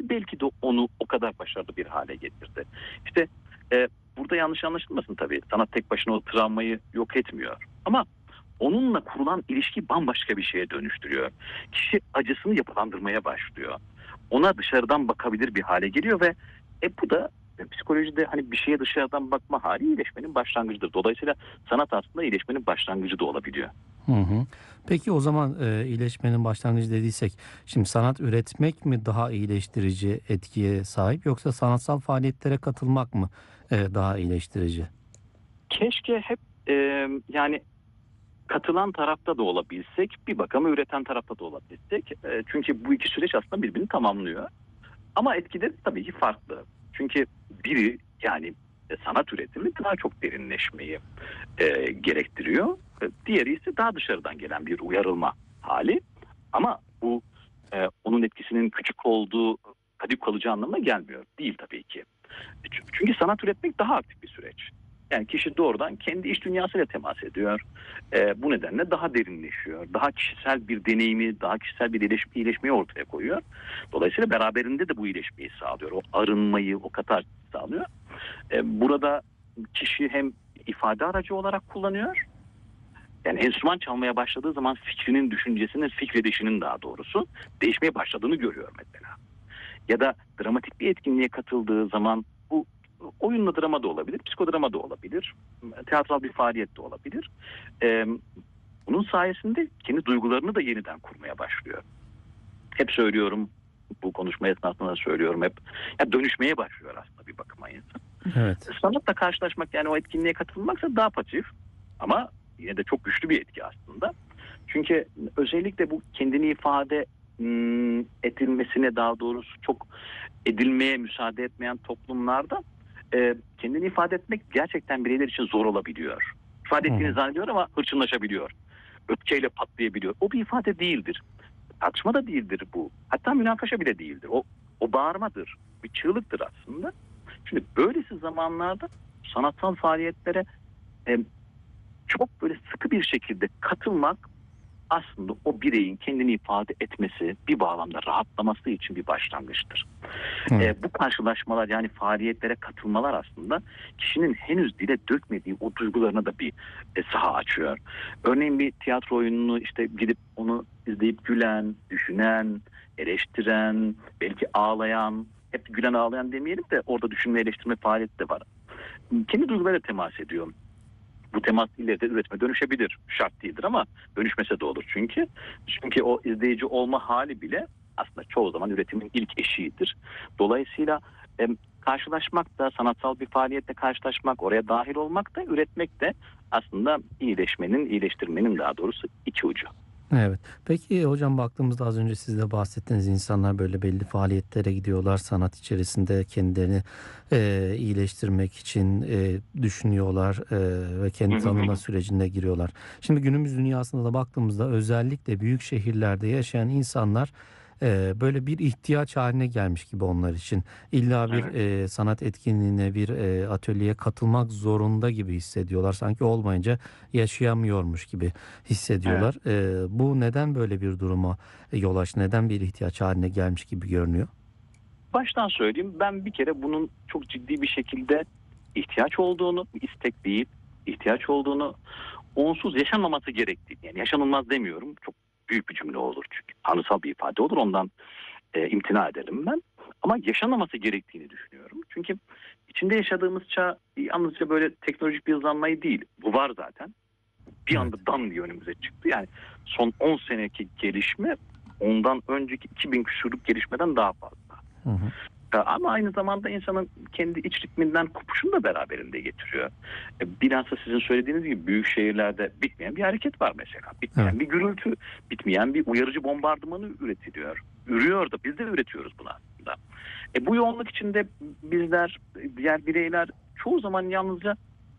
belki de onu o kadar başarılı bir hale getirdi. İşte burada yanlış anlaşılmasın tabii. Sanat tek başına o travmayı yok etmiyor. Ama onunla kurulan ilişki bambaşka bir şeye dönüştürüyor. Kişi acısını yapılandırmaya başlıyor. Ona dışarıdan bakabilir bir hale geliyor ve bu da psikolojide hani bir şeye dışarıdan bakma hali iyileşmenin başlangıcıdır. Dolayısıyla sanat aslında iyileşmenin başlangıcı da olabiliyor. Hı hı. Peki o zaman iyileşmenin başlangıcı dediysek, şimdi sanat üretmek mi daha iyileştirici etkiye sahip, yoksa sanatsal faaliyetlere katılmak mı daha iyileştirici? Keşke hep yani katılan tarafta da olabilsek, bir bakıma üreten tarafta da olabilsek. Çünkü bu iki süreç aslında birbirini tamamlıyor. Ama etkileri tabii ki farklı. Çünkü biri yani sanat üretimi daha çok derinleşmeyi gerektiriyor. Diğeri ise daha dışarıdan gelen bir uyarılma hali. Ama bu onun etkisinin küçük olduğu, kalıcı kalıcı anlamına gelmiyor. Değil tabii ki. Çünkü sanat üretmek daha aktif bir süreç. Yani kişi doğrudan kendi iç dünyasıyla temas ediyor. Bu nedenle daha derinleşiyor. Daha kişisel bir deneyimi, daha kişisel bir iyileşmeyi ortaya koyuyor. Dolayısıyla beraberinde de bu iyileşmeyi sağlıyor. O arınmayı, o katarsis sağlıyor. Burada kişi hem ifade aracı olarak kullanıyor. Yani enstrüman çalmaya başladığı zaman fikrinin, düşüncesinin, fikredişinin daha doğrusu değişmeye başladığını görüyor mesela. Ya da dramatik bir etkinliğe katıldığı zaman bu oyunla drama da olabilir, psikodrama da olabilir, tiyatral bir faaliyet de olabilir. Bunun sayesinde kendi duygularını da yeniden kurmaya başlıyor. Hep söylüyorum, bu konuşma esnasında söylüyorum hep, ya dönüşmeye başlıyor aslında bir bakıma insan. Evet. Sanatla karşılaşmak, yani o etkinliğe katılmaksa daha pasif ama yine de çok güçlü bir etki aslında. Çünkü özellikle bu kendini ifade edilmesine, daha doğrusu çok edilmeye müsaade etmeyen toplumlarda kendini ifade etmek gerçekten bireyler için zor olabiliyor. İfade Hı ettiğini hı. zannediyor ama hırçınlaşabiliyor. Öfkeyle patlayabiliyor. O bir ifade değildir. Tartışma da değildir bu. Hatta münakaşa bile değildir. O bağırmadır. Bir çığlıktır aslında. Şimdi böylesi zamanlarda sanatsal faaliyetlere e, çok böyle sıkı bir şekilde katılmak aslında o bireyin kendini ifade etmesi, bir bağlamda rahatlaması için bir başlangıçtır. Evet. Bu karşılaşmalar, yani faaliyetlere katılmalar aslında kişinin henüz dile dökmediği o duygularına da bir saha açıyor. Örneğin bir tiyatro oyununu işte gidip onu izleyip gülen, düşünen, eleştiren, belki ağlayan, hep gülen ağlayan demeyelim de orada düşünme eleştirme faaliyeti de var. Kendi duygularıyla temas ediyor. Bu temas ileride üretime dönüşebilir. Şart değildir ama dönüşmese de olur çünkü. Çünkü o izleyici olma hali bile aslında çoğu zaman üretimin ilk eşiğidir. Dolayısıyla karşılaşmak da, sanatsal bir faaliyetle karşılaşmak, oraya dahil olmak da, üretmek de aslında iyileşmenin, iyileştirmenin daha doğrusu iki ucu. Evet. Peki hocam, baktığımızda az önce siz de bahsettiniz, insanlar böyle belli faaliyetlere gidiyorlar. Sanat içerisinde kendilerini iyileştirmek için düşünüyorlar ve Hı kendi hı hı. tanıma sürecine giriyorlar. Şimdi günümüz dünyasında da baktığımızda özellikle büyük şehirlerde yaşayan insanlar böyle bir ihtiyaç haline gelmiş gibi onlar için. İlla bir Evet. sanat etkinliğine, bir atölyeye katılmak zorunda gibi hissediyorlar. Sanki olmayınca yaşayamıyormuş gibi Evet. hissediyorlar. Bu neden böyle bir duruma yol açtı? Neden bir ihtiyaç haline gelmiş gibi görünüyor? Baştan söyleyeyim, ben bir kere bunun çok ciddi bir şekilde ihtiyaç olduğunu, istek değil, ihtiyaç olduğunu, onsuz yaşanmaması gerektiğini, yani yaşanılmaz demiyorum, çok büyük bir cümle olur çünkü tanrısal bir ifade olur, ondan imtina ederim ben. Ama yaşanmaması gerektiğini düşünüyorum. Çünkü içinde yaşadığımız çağ yalnızca böyle teknolojik bir hızlanmayı değil, bu var zaten. Bir Evet. anda dan diye önümüze çıktı. Yani son 10 seneki gelişme ondan önceki 2000 küsurluk gelişmeden daha fazla. Hı hı. Ama aynı zamanda insanın kendi iç ritminden kopuşunu da beraberinde getiriyor. Bilhassa sizin söylediğiniz gibi büyük şehirlerde bitmeyen bir hareket var mesela. Evet. Bitmeyen bir gürültü, bitmeyen bir uyarıcı bombardımanı üretiliyor. Ürüyor da biz de üretiyoruz bunu aslında. Bu yoğunluk içinde bizler, diğer bireyler çoğu zaman yalnızca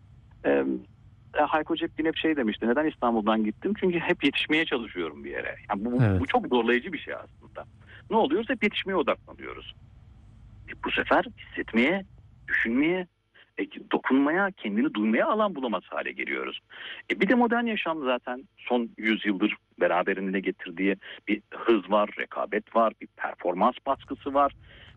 Hayko Cepkin hep şey demişti. Neden İstanbul'dan gittim? Çünkü hep yetişmeye çalışıyorum bir yere. Yani bu Evet. çok zorlayıcı bir şey aslında. Ne oluyoruz? Hep yetişmeye odaklanıyoruz. Bu sefer hissetmeye, düşünmeye, dokunmaya, kendini duymaya alan bulamaz hale geliyoruz. Bir de modern yaşam zaten son 100 yıldır beraberinde getirdiği bir hız var, rekabet var, bir performans baskısı var.